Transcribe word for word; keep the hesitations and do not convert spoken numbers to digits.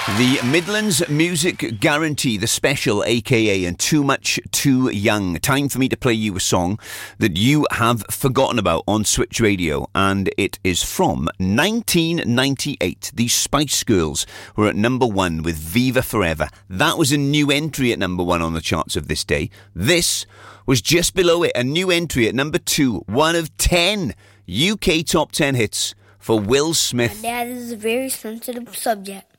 The Midlands Music Guarantee, the special, aka and Too Much Too Young. Time for me to play you a song that you have forgotten about on Switch Radio, and it is from nineteen ninety-eight. The Spice Girls were at number one with Viva Forever. That was a new entry at number one on the charts of this day. This was just below it, a new entry at number two, one of ten U K top ten hits for Will Smith. And that is a very sensitive subject.